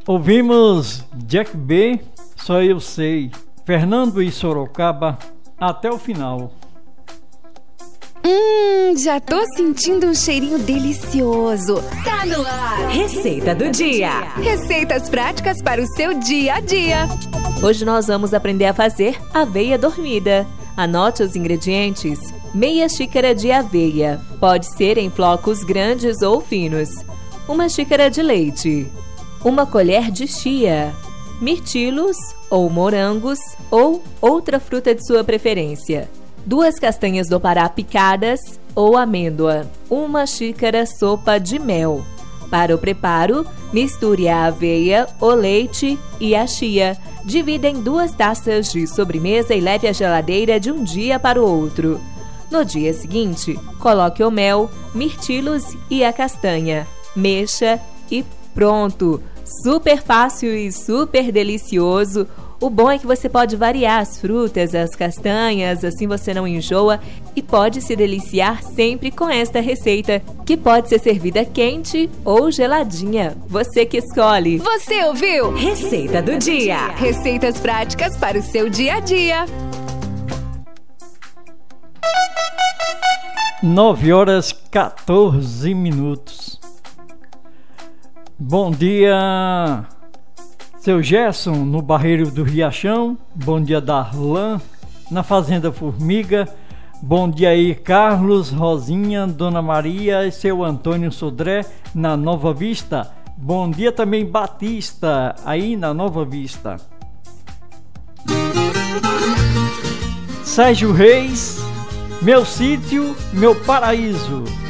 Ouvimos Jack B, Só Eu Sei, Fernando e Sorocaba, até o final. Já tô sentindo um cheirinho delicioso. Tá no ar! Receita do dia. Receitas práticas para o seu dia a dia. Hoje nós vamos aprender a fazer aveia dormida. Anote os ingredientes. Meia xícara de aveia, pode ser em flocos grandes ou finos. Uma xícara de leite. Uma colher de chia. Mirtilos ou morangos ou outra fruta de sua preferência. 2 castanhas do Pará picadas ou amêndoa. 1 xícara sopa de mel. Para o preparo, misture a aveia, o leite e a chia. Divida em 2 taças de sobremesa e leve à geladeira de um dia para o outro. No dia seguinte, coloque o mel, mirtilos e a castanha. Mexa e pronto! Super fácil e super delicioso. O bom é que você pode variar as frutas, as castanhas, assim você não enjoa e pode se deliciar sempre com esta receita, que pode ser servida quente ou geladinha. Você que escolhe. Você ouviu? Receita do dia. Receitas práticas para o seu dia a dia. 9h14. Bom dia, seu Gerson, no Barreiro do Riachão. Bom dia, Darlan, na Fazenda Formiga. Bom dia aí, Carlos, Rosinha, Dona Maria e seu Antônio Sodré, na Nova Vista. Bom dia também, Batista, aí na Nova Vista. Sérgio Reis, meu sítio, meu paraíso.